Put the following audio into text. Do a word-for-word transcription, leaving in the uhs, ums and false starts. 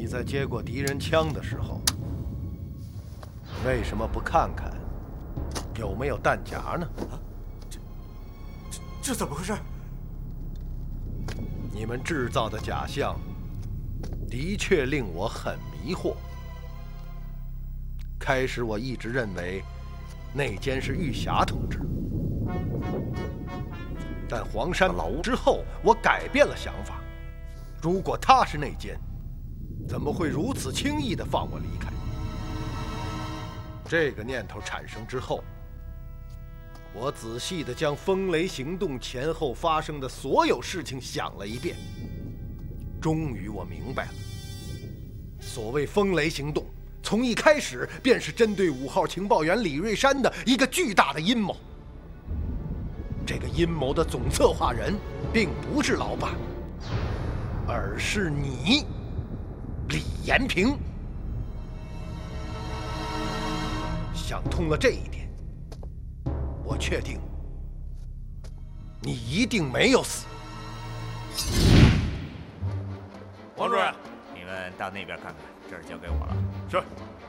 在接过敌人枪的时候，为什么不看看有没有弹夹呢？啊， 这、这、这怎么回事？ 你们制造的假象的确令我很迷惑。开始我一直认为内奸是玉霞同志，但黄山老屋之后，我改变了想法。如果他是内奸，怎么会如此轻易地放我离开？这个念头产生之后，我仔细地将风雷行动前后发生的所有事情想了一遍。终于我明白了，所谓风雷行动，从一开始便是针对五号情报员李瑞山的一个巨大的阴谋。这个阴谋的总策划人并不是老板，而是你，李延平。想通了这一点，我确定你一定没有死。 王主任，你们到那边看看，这儿交给我了。 是。